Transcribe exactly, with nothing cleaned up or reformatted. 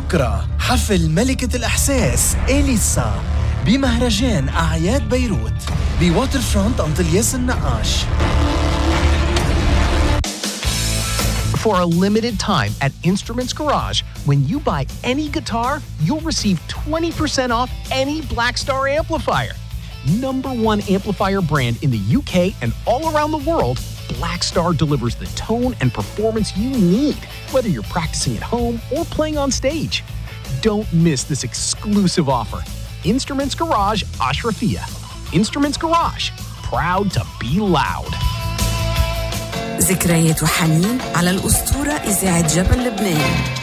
بكرة حفل ملكة الإحساس إليسا بمهرجان أعياد بيروت بواتر فرونت أنطلياس النقاش. For a limited time at Instruments Garage, when you buy any guitar, you'll receive twenty percent off any Blackstar amplifier. Number one amplifier brand in the U K and all around the world, Blackstar delivers the tone and performance you need, whether you're practicing at home or playing on stage. Don't miss this exclusive offer. Instruments Garage, Ashrafia. Instruments Garage, proud to be loud. ذكريات وحنين على الأسطورة إذاعة جبل لبنان.